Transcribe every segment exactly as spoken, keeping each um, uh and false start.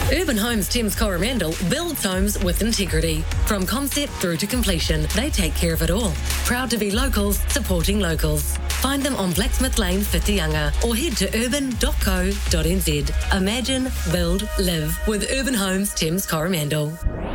Urban Homes Thames Coromandel builds homes with integrity. From concept through to completion, they take care of it all. Proud to be locals, supporting locals. Find them on Blacksmith Lane, Whitianga, or head to urban dot co dot n z. Imagine, build, live with Urban Homes Thames Coromandel.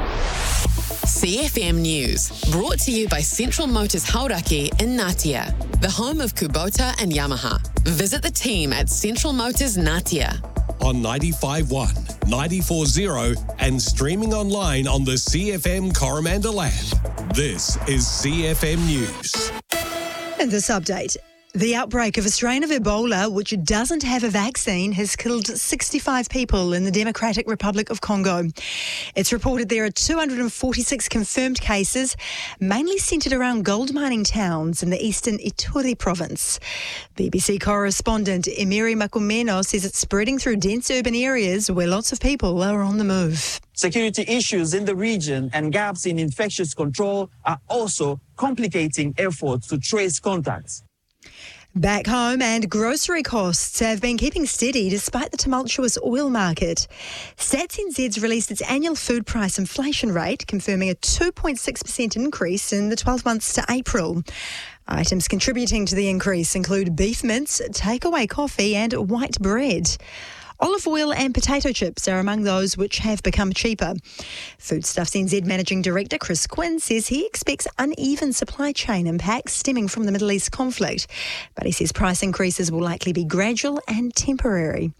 C F M News, brought to you by Central Motors Hauraki in Ngatea, the home of Kubota and Yamaha. Visit the team at Central Motors Ngatea. On ninety-five point one, ninety-four point zero and streaming online on the C F M Coromandel app. This is C F M News. In this update, the outbreak of a strain of Ebola, which doesn't have a vaccine, has killed sixty-five people in the Democratic Republic of Congo. It's reported there are two hundred forty-six confirmed cases, mainly centred around gold mining towns in the eastern Ituri province. B B C correspondent Emiri Makumeno says it's spreading through dense urban areas where lots of people are on the move. Security issues in the region and gaps in infectious control are also complicating efforts to trace contacts. Back home, and grocery costs have been keeping steady despite the tumultuous oil market. Stats N Z's released its annual food price inflation rate, confirming a two point six percent increase in the twelve months to April. Items contributing to the increase include beef mince, takeaway coffee and white bread. Olive oil and potato chips are among those which have become cheaper. Foodstuffs N Z Managing Director Chris Quinn says he expects uneven supply chain impacts stemming from the Middle East conflict, but he says price increases will likely be gradual and temporary.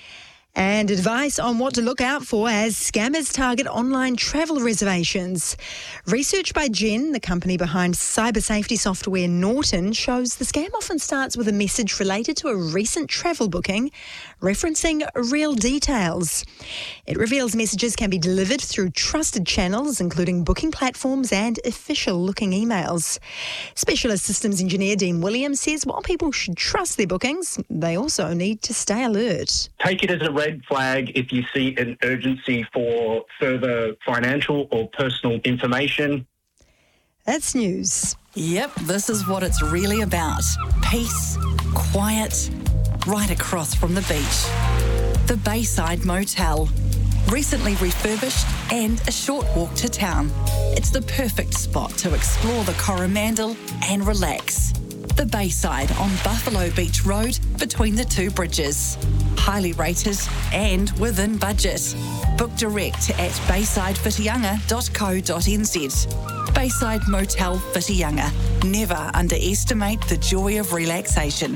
And advice on what to look out for as scammers target online travel reservations. Research by Gen, the company behind cyber safety software Norton, shows the scam often starts with a message related to a recent travel booking, referencing real details. It reveals messages can be delivered through trusted channels, including booking platforms and official-looking emails. Specialist systems engineer Dean Williams says while people should trust their bookings, they also need to stay alert. Take it as a red flag if you see an urgency for further financial or personal information. That's news. Yep, this is what it's really about. Peace, quiet, right across from the beach. The Bayside Motel. Recently refurbished and a short walk to town. It's the perfect spot to explore the Coromandel and relax. The Bayside on Buffalo Beach Road between the two bridges. Highly rated and within budget. Book direct at bayside whitianga dot co dot n z. Bayside Motel Whitianga. Never underestimate the joy of relaxation.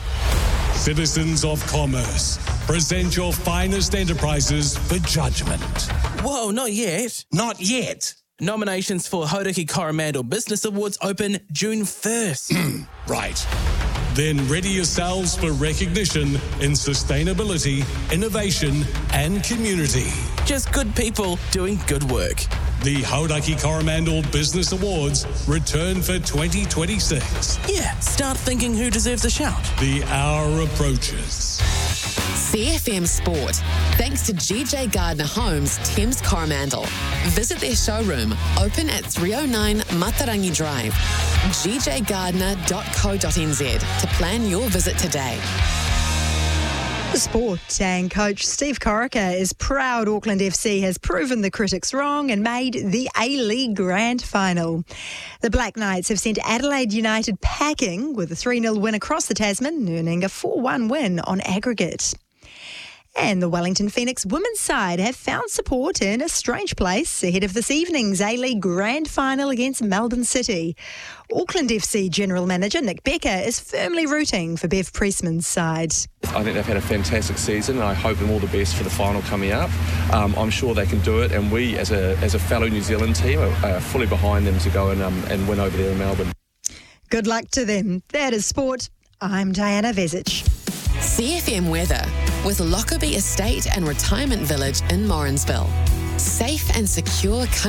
Citizens of Commerce, present your finest enterprises for judgment. Whoa, not yet. Not yet. Nominations for Hauraki Coromandel Business Awards open June first. Right. Then ready yourselves for recognition in sustainability, innovation and community. Just good people doing good work. The Hauraki Coromandel Business Awards return for twenty twenty-six. Yeah, start thinking who deserves a shout. The hour approaches. C F M Sport, thanks to G J Gardner Homes Thames Coromandel. Visit their showroom, open at three oh nine Matarangi Drive. g j gardner dot co dot n z to plan your visit today. Sport, and coach Steve Corica is proud Auckland F C has proven the critics wrong and made the A-League Grand Final. The Black Knights have sent Adelaide United packing with a three nil win across the Tasman, earning a four one win on aggregate. And the Wellington Phoenix women's side have found support in a strange place ahead of this evening's A-League Grand Final against Melbourne City. Auckland F C General Manager Nick Becker is firmly rooting for Bev Priestman's side. I think they've had a fantastic season and I hope them all the best for the final coming up. Um, I'm sure they can do it, and we as a as a fellow New Zealand team are, are fully behind them to go and, um, and win over there in Melbourne. Good luck to them. That is sport. I'm Diana Vezic. C F M weather with Lockerbie Estate and Retirement Village in Morrinsville. Safe and secure